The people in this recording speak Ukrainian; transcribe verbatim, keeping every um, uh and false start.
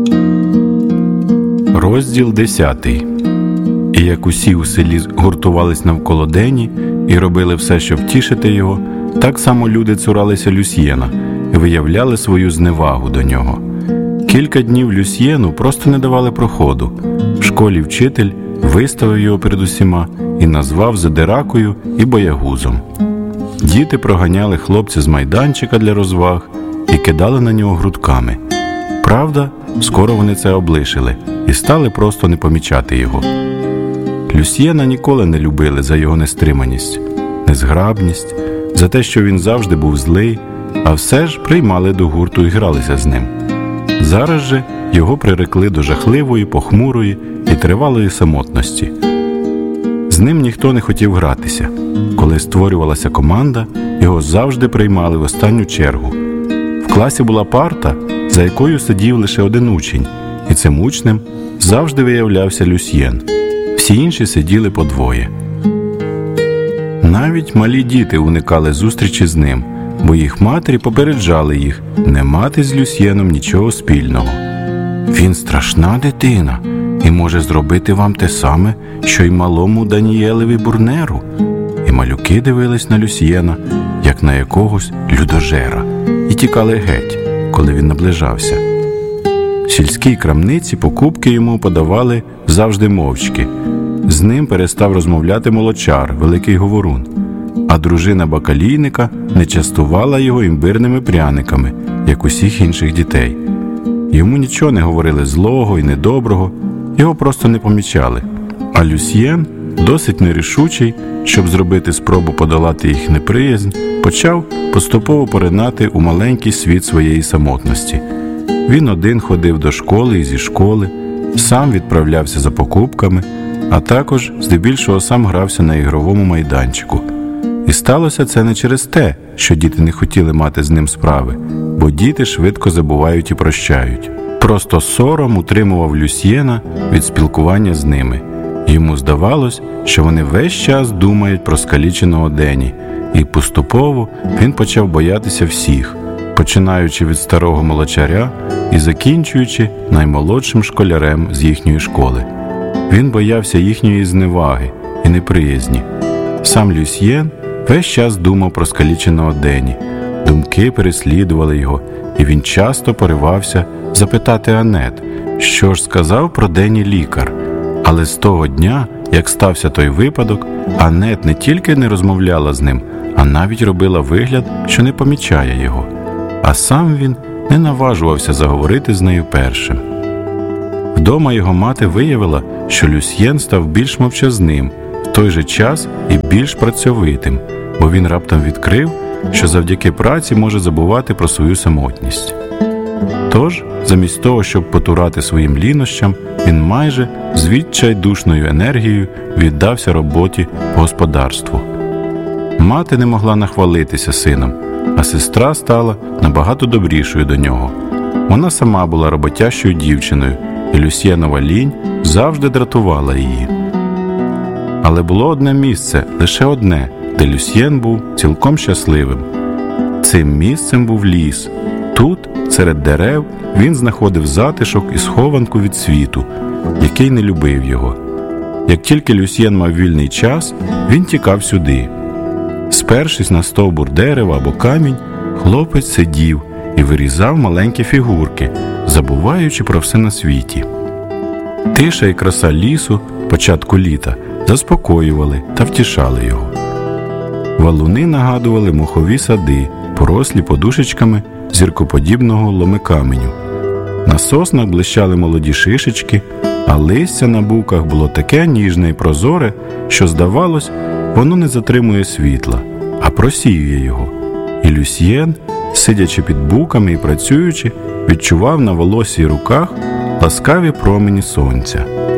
Розділ десятий. І як усі у селі гуртувались навколо Дені і робили все, щоб втішити його, так само люди цуралися Люсьєна і виявляли свою зневагу до нього. Кілька днів Люсьєну просто не давали проходу. В школі вчитель виставив його перед усіма і назвав задиракою і боягузом. Діти проганяли хлопця з майданчика для розваг і кидали на нього грудками. Правда, скоро вони це облишили і стали просто не помічати його. Люсьєна ніколи не любили за його нестриманість, незграбність, за те, що він завжди був злий, а все ж приймали до гурту і гралися з ним. Зараз же його прирекли до жахливої, похмурої і тривалої самотності. З ним ніхто не хотів гратися. Коли створювалася команда, його завжди приймали в останню чергу. В класі була парта, за якою сидів лише один учень, і цим учнем завжди виявлявся Люсьєн. Всі інші сиділи по двоє. Навіть малі діти уникали зустрічі з ним, бо їх матері попереджали їх не мати з Люсьєном нічого спільного. «Він страшна дитина і може зробити вам те саме, що й малому Даніелеві Бурнеру». І малюки дивились на Люсьєна, як на якогось людожера, і тікали геть, коли він наближався. В сільській крамниці покупки йому подавали завжди мовчки. З ним перестав розмовляти молочар, великий говорун, а дружина бакалійника не частувала його імбирними пряниками, як усіх інших дітей. Йому нічого не говорили злого і недоброго, його просто не помічали. А Люсьєн, досить нерішучий, щоб зробити спробу подолати їх неприязнь, почав поступово поринати у маленький світ своєї самотності. Він один ходив до школи і зі школи, сам відправлявся за покупками, а також здебільшого сам грався на ігровому майданчику. І сталося це не через те, що діти не хотіли мати з ним справи, бо діти швидко забувають і прощають. Просто сором утримував Люсьєна від спілкування з ними. Йому здавалось, що вони весь час думають про скаліченого Дені, і поступово він почав боятися всіх, починаючи від старого молочаря і закінчуючи наймолодшим школярем з їхньої школи. Він боявся їхньої зневаги і неприязні. Сам Люсьєн весь час думав про скаліченого Дені. Думки переслідували його, і він часто поривався запитати Анет, що ж сказав про Дені лікар. Але з того дня, як стався той випадок, Анет не тільки не розмовляла з ним, а навіть робила вигляд, що не помічає його. А сам він не наважувався заговорити з нею першим. Вдома його мати виявила, що Люсьєн став більш мовчазним, в той же час і більш працьовитим, бо він раптом відкрив, що завдяки праці може забувати про свою самотність. Тож, замість того, щоб потурати своїм лінощам, він майже з відчайдушною енергією віддався роботі по господарству. Мати не могла нахвалитися сином, а сестра стала набагато добрішою до нього. Вона сама була роботящою дівчиною, і Люсьєнова лінь завжди дратувала її. Але було одне місце, лише одне, де Люсьєн був цілком щасливим. Цим місцем був ліс. Тут, серед дерев, він знаходив затишок і схованку від світу, який не любив його. Як тільки Люсьєн мав вільний час, він тікав сюди. Спершись на стовбур дерева або камінь, хлопець сидів і вирізав маленькі фігурки, забуваючи про все на світі. Тиша і краса лісу, початку літа, заспокоювали та втішали його. Валуни нагадували мохові сади, порослі подушечками зіркоподібного ломикаменю. На соснах блищали молоді шишечки, а листя на буках було таке ніжне і прозоре, що, здавалось, воно не затримує світла, а просіює його. І Люсьєн, сидячи під буками і працюючи, відчував на волосі й руках ласкаві промені сонця.